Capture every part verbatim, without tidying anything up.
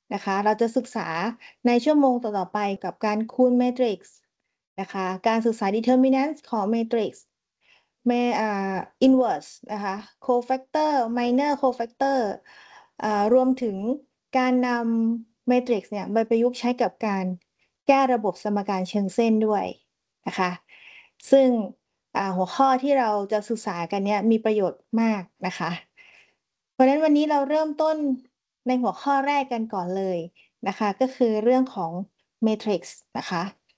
นะคะ เราจะศึกษาในชั่วโมงต่อ ๆ ไปกับการคูณแมตริกซ์นะคะ การศึกษา Determinants ของแมตริกซ์ แม อ่า Inverse นะคะ Cofactor Minor Cofactor อ่า รวมถึงการนำแมตริกซ์เนี่ยมาประยุกต์ใช้กับการแก้ระบบสมการเชิงเส้นด้วยนะคะ ซึ่ง อ่า หัวข้อที่เราจะศึกษากันเนี่ยมีประโยชน์มากนะคะ เพราะฉะนั้นวันนี้เราเริ่มต้นในหัวข้อแรกกันก่อนเลยนะคะ ก็คือเรื่องของแมตริกซ์นะคะ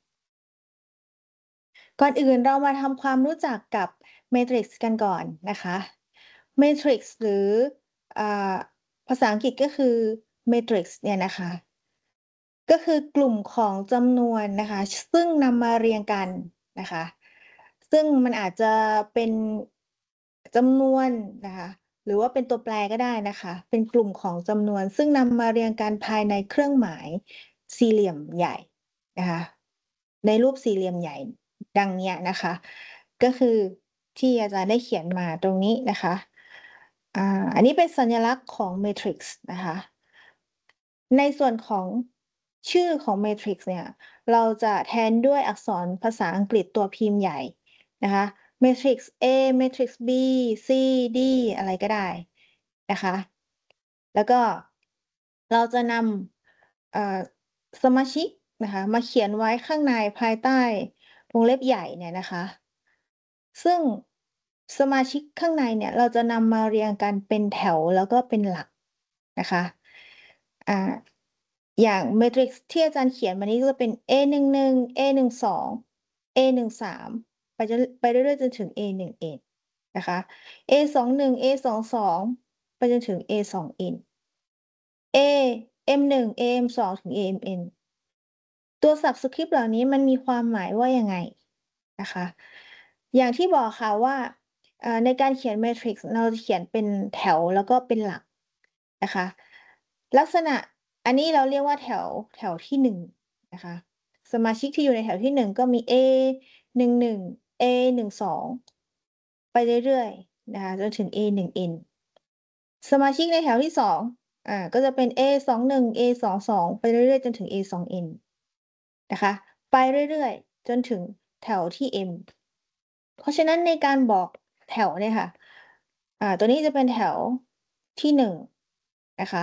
ก่อนอื่นเรามาทำความรู้จักกับแมตริกซ์กันก่อนนะคะแมตริกซ์หรือ อ่า ภาษาอังกฤษก็คือ matrix เนี่ยนะคะ ก็คือกลุ่มของจำนวนนะคะ ซึ่งนำมาเรียงกันนะคะ ซึ่งมันอาจจะเป็นจำนวนนะคะ หรือว่าเป็นตัวแปรก็ได้นะคะ เป็นกลุ่มของจำนวนซึ่งนำมาเรียงกันภายในเครื่องหมายสี่เหลี่ยมใหญ่นะคะ ในรูปสี่เหลี่ยมใหญ่ดังเนี้ยนะคะ ก็คือที่อาจารย์ได้เขียนมาตรงนี้นะคะ อ่า อันนี้เป็นสัญลักษณ์ของแมตริกซ์นะคะ ในส่วนของชื่อของแมตริกซ์เนี่ย เราจะแทนด้วยอักษรภาษาอังกฤษตัวพิมพ์ใหญ่นะคะ แมตริกซ์ A แมตริกซ์ B C D อะไรก็ได้นะคะ แล้วก็เราจะนำ อ่า สมาชิกนะคะมาเขียนไว้ข้างในภายใต้วงเล็บใหญ่เนี่ยนะคะ ซึ่งสมาชิกข้างในเนี่ยเราจะนำมาเรียงกันเป็นแถวแล้วก็เป็นหลักนะคะ อ่า อย่างแมตริกซ์ที่อาจารย์เขียนมานี้ก็จะเป็น เอ หนึ่งหนึ่ง เอ หนึ่งสอง เอ หนึ่งสาม ไปจน ไปเรื่อยๆจนถึง เอ หนึ่ง เอ็น นะคะ เอ สองหนึ่ง เอ สองสอง ไปจนถึง เอ สอง เอ็น เอ เอ็ม หนึ่ง เอ เอ็ม สอง ถึง เอ เอ็ม เอ็น ตัว Subscript เหล่านี้มันมีความหมายว่ายังไงนะคะ อย่างที่บอกค่ะว่า อ่า ในการเขียนแมตริกซ์เราจะเขียนเป็นแถวแล้วก็เป็นหลักนะคะ ลักษณะอันนี้เราเรียกว่าแถว แถวที่ หนึ่ง นะคะ สมาชิกที่อยู่ในแถวที่ หนึ่ง ก็มี เอ หนึ่งหนึ่ง เอ หนึ่งสอง ไปเรื่อยๆ นะคะ จนถึง เอ หนึ่ง เอ็น สมาชิกในแถวที่ สอง อ่า ก็จะเป็น เอ สองหนึ่ง เอ สองสอง ไปเรื่อยๆ จนถึง เอ สอง เอ็น นะคะ ไปเรื่อยๆ จนถึงแถวที่ M เพราะฉะนั้นในการบอกแถวเนี่ยค่ะ อ่า ตัวนี้จะเป็นแถวที่ หนึ่ง นะคะ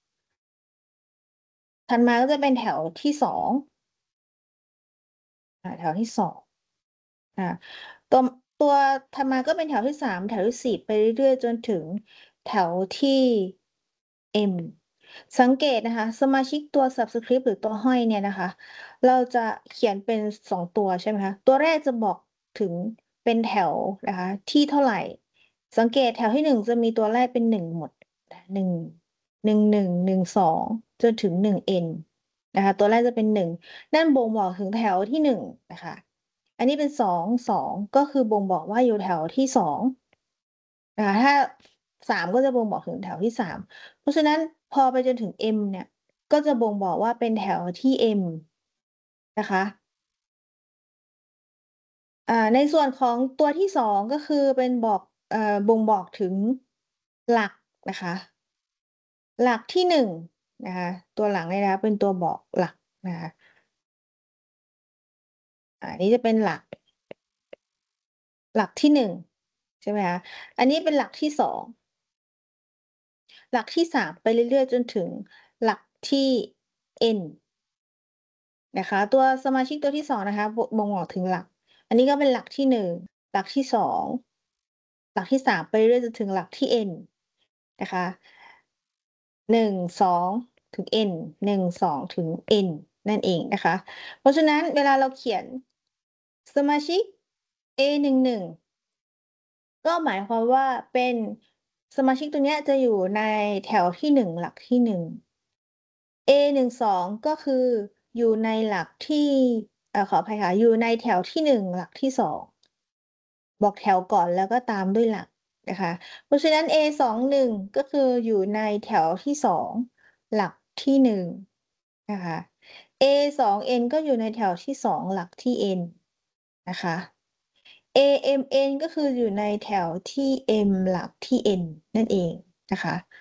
ถัดมาก็จะเป็นแถวที่ สอง อ่า แถวที่ สอง อ่า ตัว ตัวถัดมาก็เป็นแถวที่ สาม แถวที่ สี่ ไปเรื่อยๆ จนถึงแถวที่ M สังเกตนะคะ สมาชิกตัว Subscript หรือตัวห้อยเนี่ยนะคะ เราจะเขียนเป็น สอง ตัวใช่ไหมคะ ตัวแรกจะบอกถึงเป็นแถวนะคะที่เท่าไร สังเกตแถวที่ หนึ่ง จะมีตัวแรกเป็น หนึ่ง หมด หนึ่ง หนึ่งหนึ่ง หนึ่งสอง จนถึง หนึ่ง เอ็น นะคะ ตัวแรกจะเป็น หนึ่ง นั่นบ่งบอกถึงแถวที่ หนึ่ง นะคะ อันนี้เป็น สอง สอง ก็คือบ่งบอกว่าอยู่แถวที่ สอง อ่า ถ้า สาม ก็จะบ่งบอกถึงแถวที่ สาม เพราะฉะนั้นพอไปจนถึง M เนี่ย ก็จะบ่งบอกว่าเป็นแถวที่ M นะคะ อ่า ในส่วนของตัวที่ สอง ก็คือเป็นบอก เอ่อ บ่งบอกถึงหลักนะคะ หลักที่ หนึ่ง นะคะ ตัวหลังเนี่ยนะคะเป็นตัวบอกหลักนะคะ อ่า อันนี้จะเป็นหลัก หลักที่ หนึ่ง ใช่ไหมคะ อันนี้เป็นหลักที่ สอง หลักที่ สาม ไปเรื่อย ๆ จนถึงหลักที่ N นะคะ ตัวสมาชิกตัวที่ สอง นะคะ บ บ่งบอกถึงหลัก อันนี้ก็เป็นหลักที่ หนึ่ง หลักที่ สอง หลักที่ สาม ไปเรื่อย ๆ จนถึงหลักที่ N นะคะ หนึ่ง สอง ถึง N หนึ่ง สอง ถึง N นั่นเองนะคะ เพราะฉะนั้นเวลาเราเขียนสมาชิก เอ หนึ่งหนึ่ง ก็หมายความว่าเป็นสมาชิกตัวเนี้ยจะอยู่ในแถวที่ หนึ่ง หลักที่ หนึ่ง เอ หนึ่งสอง ก็คืออยู่ในหลักที่ เอ่อ ขออภัยค่ะ อยู่ในแถวที่ หนึ่ง หลักที่ สอง บอกแถวก่อนแล้วก็ตามด้วยหลักนะคะ เพราะฉะนั้น เอ สองหนึ่ง ก็คืออยู่ในแถวที่ สอง หลักที่ หนึ่ง นะคะ เอ สอง เอ็น ก็อยู่ในแถวที่ สอง หลักที่ N นะคะ เอ เอ็ม เอ็น ก็คืออยู่ในแถวที่ M หลักที่ N นั่นเองนะคะ